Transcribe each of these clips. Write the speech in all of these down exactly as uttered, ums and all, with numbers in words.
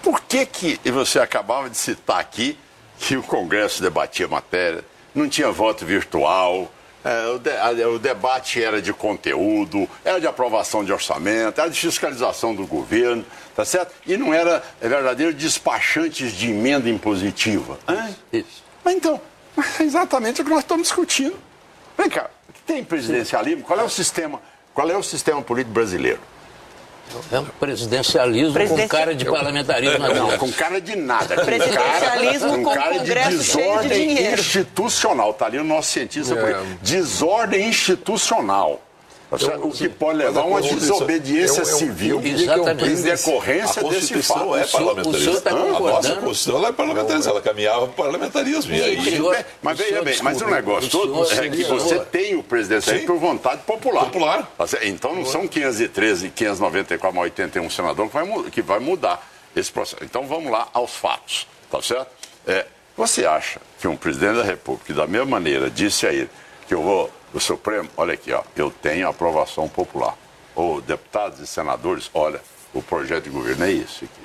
por que que você acabava de citar aqui que o Congresso debatia matéria, não tinha voto virtual, é, o, de, a, o debate era de conteúdo, era de aprovação de orçamento, era de fiscalização do governo, tá certo? E não era é, verdadeiro despachantes de emenda impositiva. Isso. Isso. Mas então, é exatamente o que nós estamos discutindo. Vem cá, tem presidencialismo? Qual é o sistema, qual é o sistema político brasileiro? É um presidencialismo Presidenci... com cara de parlamentarismo. Não, com cara de nada. Com presidencialismo cara, com cara Congresso de cheio de desordem dinheiro. institucional. Está ali o nosso cientista. É. Desordem institucional. Eu, o que pode levar a uma desobediência eu, eu, civil eu, eu, eu, em decorrência desse fato. É parlamentarismo. O senhor está concordando? A nossa Constituição é parlamentarista, ela caminhava para o parlamentarismo. E aí... Senhor, mas veja bem, mas o negócio todo é que você tem o presidente por vontade popular. Popular. Então não são quinhentos e treze e quinhentos e noventa e quatro mais oitenta e um senadores que vai, que vai mudar esse processo. Então vamos lá aos fatos, tá certo? É, você acha que um presidente da República, da mesma maneira, disse a ele que eu vou... O Supremo, olha aqui, ó, eu tenho aprovação popular. Ou deputados e senadores, olha, o projeto de governo é esse aqui.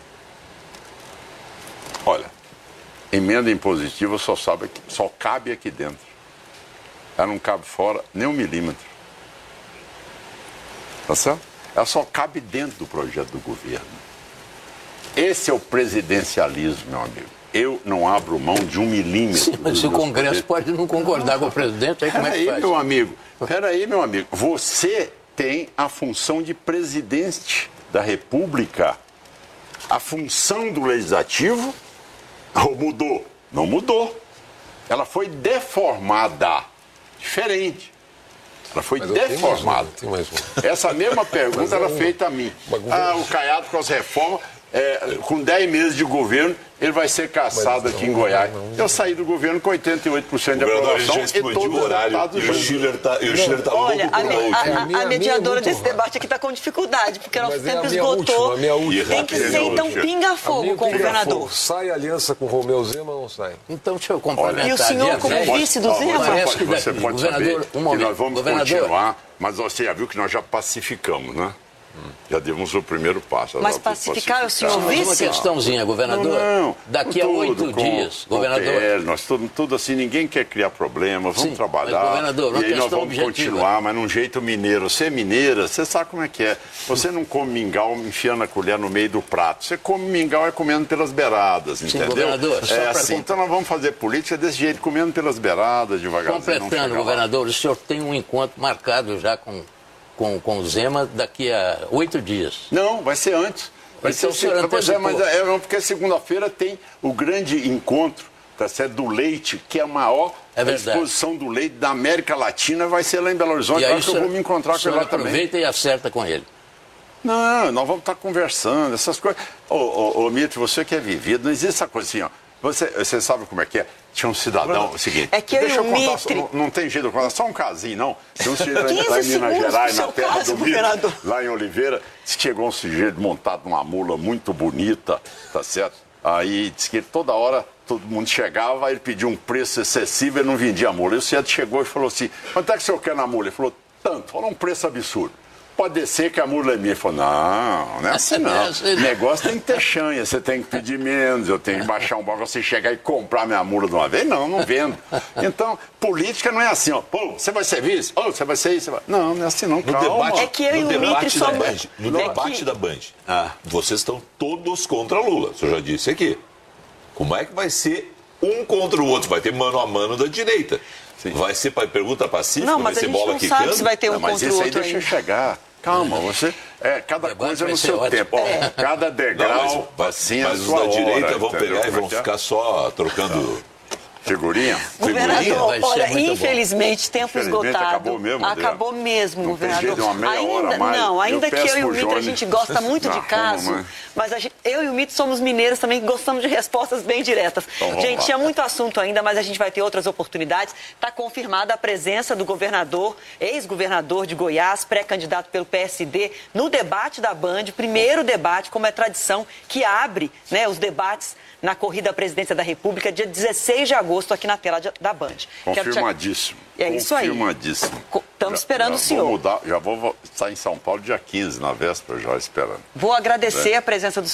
Olha, emenda impositiva só, sabe aqui, só cabe aqui dentro. Ela não cabe fora nem um milímetro. Tá certo? Ela só cabe dentro do projeto do governo. Esse é o presidencialismo, meu amigo. Eu não abro mão de um milímetro. Sim, mas se o Congresso pode não concordar com o presidente, aí como é que faz? Peraí, meu amigo. Peraí, meu amigo. Você tem a função de presidente da República. A função do Legislativo ou mudou? Não mudou. Ela foi deformada. Diferente. Ela foi mas deformada. Tem mais uma, tem mais uma. Essa mesma pergunta era é feita a mim. Ah, o Caiado com as reformas... É, com dez meses de governo, ele vai ser caçado aqui em Goiás. Eu saí do governo com oitenta e oito por cento de aprovação e todos os horário. E o Schiller está tá Olha, louco a, me, a, a, minha, a mediadora minha desse debate aqui está com dificuldade, porque nosso tempo é esgotou. Última, última. Tem que ser, então, pinga-fogo com o governador. Sai aliança com o Romeu Zema ou não sai? Então, deixa eu complementar. E o senhor, como vice do Zema? Você, você pode saber que nós vamos continuar, mas você já viu que nós já pacificamos, né? Já demos o primeiro passo. Mas pacificar é o senhor vice? Uma questãozinha, governador. Não, não. Daqui a oito dias, governador. P L, nós tudo, tudo assim, ninguém quer criar problema, vamos Sim, trabalhar. Mas, governador, uma e aí nós questão vamos objetiva. continuar, mas num jeito mineiro. Você é mineira, você sabe como é que é. Você não come mingau enfiando a colher no meio do prato. Você come mingau é comendo pelas beiradas, Sim, entendeu? governador, só é pra assim, comp... então nós vamos fazer política desse jeito, comendo pelas beiradas, devagarzinho. Completando, governador, o senhor tem um encontro marcado já com... Com, com o Zema daqui a oito dias. Não, vai ser antes. Vai ser o senhor pois é, mas é, não, porque segunda-feira tem o grande encontro tá certo, do leite, que é a maior é exposição do leite da América Latina, vai ser lá em Belo Horizonte. E aí, acho que eu vou me encontrar com ele lá também. Aproveita e acerta com ele. Não, nós vamos estar conversando, essas coisas. Ô, ô, ô Mito, você que é vivido, não existe essa coisa assim, ó. Você, você sabe como é que é? Tinha um cidadão, é o seguinte, é que deixa eu, eu contar, Mitre... não, não tem jeito de contar, só um casinho, não. Tinha um sujeito lá em Minas Gerais, na terra do Mito, lá em Oliveira, disse que chegou um sujeito montado numa mula muito bonita, tá certo? Aí disse que toda hora todo mundo chegava, ele pediu um preço excessivo, ele não vendia a mula. E o sujeito chegou e falou assim, quanto é que o senhor quer na mula? Ele falou, tanto, falou um preço absurdo. Pode descer que a mula é minha. Ele falou, não, não é assim não. O negócio tem que ter chanha, você tem que pedir menos, eu tenho que baixar um balcão, você chegar e comprar minha mula de uma vez. Não, não vendo. Então, política não é assim, ó. Pô, você vai ser vice? Ô, você vai ser isso? Vai... Não, não é assim não, calma. No debate, é que eu no e o Mitre somos... Band, no é debate que... da Band, ah, vocês estão todos contra Lula, o senhor já disse aqui. Como é que vai ser um contra o outro? Vai ter mano a mano da direita. Sim. Vai ser pergunta pacífica, não, mas vai ser bola não quicando? Sabe se vai ter um não, mas contra esse o aí outro deixa ainda. chegar. Calma, você. É, cada coisa no seu ótimo. tempo. Ó, cada degrau, não, mas, assim, mas a os sua da direita hora, vão entendeu? pegar e vão ficar só trocando... Figurinha? Governador, olha, infelizmente, tempo infelizmente, esgotado. Acabou mesmo, Acabou Deus. mesmo, não governador. Tem jeito, uma meia ainda, hora mais. Não, ainda eu que eu e o Mitre, a gente gosta muito de não, caso, mas, mas a gente, eu e o Mitre somos mineiros também, que gostamos de respostas bem diretas. Então, gente, lá. tinha muito assunto ainda, mas a gente vai ter outras oportunidades. Está confirmada a presença do governador, ex-governador de Goiás, pré-candidato pelo P S D, no debate da Band, primeiro debate, como é tradição, que abre, né, os debates na corrida à presidência da República, dia dezesseis de agosto, aqui na tela da Band. Confirmadíssimo. Te... É isso aí. Confirmadíssimo. Estamos esperando já o senhor. Vou mudar, já vou estar em São Paulo dia quinze, na véspera, já esperando. Vou agradecer é. a presença do